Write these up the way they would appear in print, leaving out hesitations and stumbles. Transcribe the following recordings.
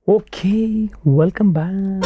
Okay, welcome back.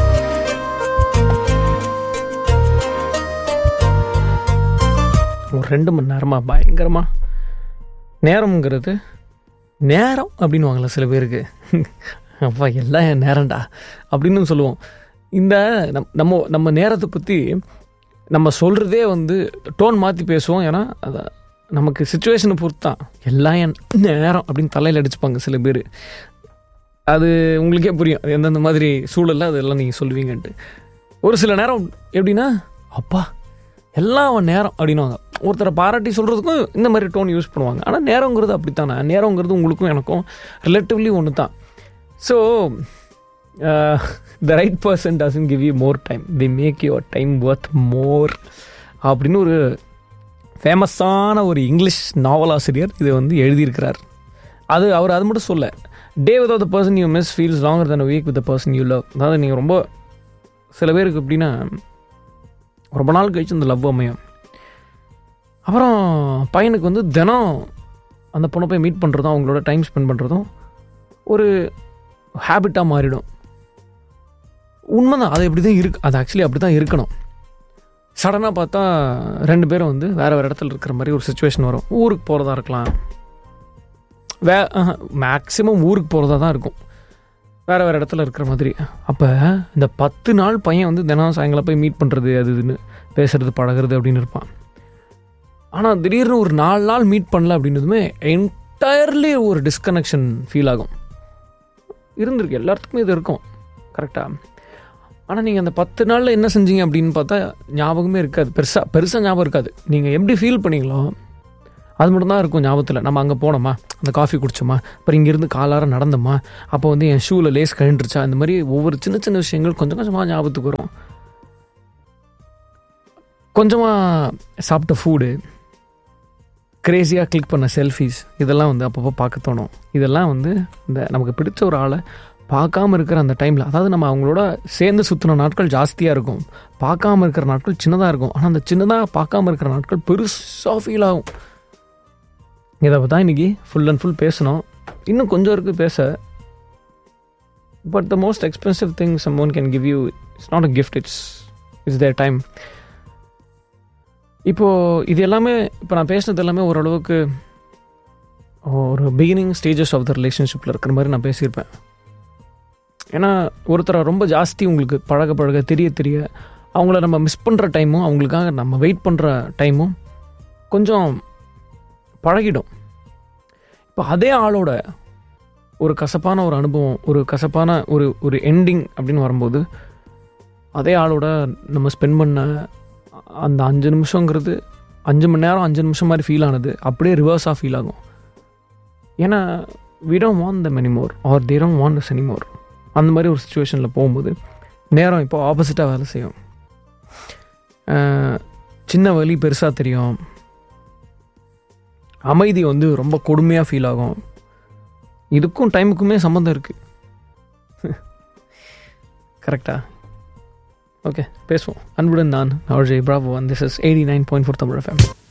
ஒரு 2 மணி நேரமாக பயங்கரமாக நேரம்ங்கிறது நேரம் அப்படின்னு வாங்கலாம் சில பேருக்கு. அப்பா எல்லாம் என் நேரம்டா அப்படின்னு சொல்லுவோம். இந்த நம்ம நேரத்தை பற்றி நம்ம சொல்கிறதே வந்து டோன் மாற்றி பேசுவோம். ஏன்னா அதை நமக்கு சுச்சுவேஷனை பொறுத்து தான். எல்லாம் என் நேரம் அப்படின்னு தலையில் அடிச்சுப்பாங்க சில பேர். அது உங்களுக்கே புரியும் எந்தெந்த மாதிரி சூழலில் அதெல்லாம் நீங்கள் சொல்லுவீங்கன்ட்டு. ஒரு சில நேரம் எப்படின்னா, அப்பா எல்லாம் அவன் நேரம் அப்படின்வாங்க. ஒருத்தரை பாராட்டி சொல்கிறதுக்கும் இந்த மாதிரி டோன் யூஸ் பண்ணுவாங்க. ஆனால் நேரங்கிறது அப்படித்தானே. நேரங்கிறது உங்களுக்கும் எனக்கும் ரிலேட்டிவ்லி ஒன்று தான். So the right person doesn't give you more time, the make your time worth மோர் அப்படின்னு ஒரு ஃபேமஸான ஒரு இங்கிலீஷ் நாவலாசிரியர் இதை வந்து எழுதியிருக்கிறார். அவர் அது மட்டும் சொல்ல, டே without the person you miss feels longer then week with the person you love. அதாவது நீங்கள் ரொம்ப சில பேருக்கு எப்படின்னா ரொம்ப நாள் கழிச்சு அந்த லவ் அமையும். அப்புறம் பையனுக்கு வந்து தினம் அந்த பொண்ணை போய் மீட் பண்ணுறதும் அவங்களோட டைம் ஸ்பெண்ட் பண்ணுறதும் ஒரு ஹேபிட்டாக மாறிடும். உண்மைதான், அது எப்படி தான் இருக்குது. அது ஆக்சுவலி அப்படி தான் இருக்கணும். சடனாக பார்த்தா 2 பேரும் வந்து வேறு இடத்துல இருக்கிற மாதிரி ஒரு சுச்சுவேஷன் வரும். ஊருக்கு போகிறதா இருக்கலாம், மேக்ஸிமம் ஊருக்கு போகிறதா தான் இருக்கும், வேறு இடத்துல இருக்கிற மாதிரி. அப்போ இந்த 10 நாள் பையன் வந்து தினம் சாயங்காலம் போய் மீட் பண்ணுறது, அது இதுன்னு பேசுகிறது பழகிறது அப்படின்னு இருப்பான். ஆனால் திடீர்னு ஒரு 4 நாள் மீட் பண்ணல அப்படின்னதுமே என்டையர்லி ஒரு டிஸ்கனெக்ஷன் ஃபீல் ஆகும். இருந்திருக்கு, எல்லாத்துக்குமே இது இருக்கும், கரெக்டாக. ஆனால் நீங்கள் அந்த 10 நாளில் என்ன செஞ்சீங்க அப்படின்னு பார்த்தா ஞாபகமே இருக்காது. பெருசாக ஞாபகம் இருக்காது. நீங்கள் எப்படி ஃபீல் பண்ணீங்களோ அது மட்டும்தான் இருக்கும் ஞாபகத்தில். நம்ம அங்கே போனோமா, அந்த காஃபி குடிச்சோமா, அப்புறம் இங்கேருந்து காலார நடந்தோமா, அப்போ வந்து என் ஷூவில் லேஸ் கழண்டுருச்சா, இந்த மாதிரி ஒவ்வொரு சின்ன சின்ன விஷயங்கள் கொஞ்சம் கொஞ்சமாக ஞாபகத்துக்கு வரும். கொஞ்சமாக சாப்பிட்ட ஃபுட்டு, கிரேஸியாக கிளிக் பண்ண செல்ஃபீஸ், இதெல்லாம் வந்து அப்பப்போ பார்க்க தோணும். இதெல்லாம் வந்து இந்த நமக்கு பிடிச்ச ஒரு ஆளை பார்க்காம இருக்கிற அந்த டைமில், அதாவது நம்ம அவங்களோட சேர்ந்து சுற்றின நாட்கள் ஜாஸ்தியாக இருக்கும், பார்க்காம இருக்கிற நாட்கள் சின்னதாக இருக்கும். ஆனால் அந்த சின்னதாக பார்க்காம இருக்கிற நாட்கள் பெருசாக ஃபீல் ஆகும். இதை தான் இன்றைக்கி ஃபுல் அண்ட் ஃபுல் பேசணும். இன்னும் கொஞ்சம் இருக்குது பேச. But the most expensive thing someone can give you it's not a gift, it's their time. இப்போது இது எல்லாமே, இப்போ நான் பேசினது எல்லாமே ஓரளவுக்கு ஒரு பிகினிங் ஸ்டேஜஸ் ஆஃப் த ரிலேஷன்ஷிப்பில் இருக்கிற மாதிரி நான் பேசியிருப்பேன். ஏன்னா ஒருத்தரை ரொம்ப ஜாஸ்தி உங்களுக்கு பழக தெரிய அவங்கள நம்ம மிஸ் பண்ணுற டைமும் அவங்களுக்காக நம்ம வெயிட் பண்ணுற டைமும் கொஞ்சம் பழகிடும். இப்போ அதே ஆளோட ஒரு கசப்பான ஒரு அனுபவம், ஒரு கசப்பான ஒரு எண்டிங் அப்படின்னு வரும்போது, அதே ஆளோட நம்ம ஸ்பெண்ட் பண்ண அந்த 5 நிமிஷங்கிறது 5 மணி நேரம் 5 நிமிஷம் மாதிரி ஃபீல் ஆனது அப்படியே ரிவர்ஸாக ஃபீல் ஆகும். ஏன்னா we don't want them anymore or they don't want us anymore. அந்த மாதிரி ஒரு சுச்சுவேஷனில் போகும்போது நேரம் இப்போ ஆப்போசிட்டாக வேலை செய்யும். சின்ன வலி பெருசாக தெரியும், அமைதி வந்து ரொம்ப கொடுமையாக ஃபீல் ஆகும். இதுக்கும் டைமுக்குமே சம்மந்தம் இருக்குது, கரெக்டாக? ஓகே, பேசுவோம். அன்புடன் நான் RJ Bravo and this is 89.4 Tamil FM.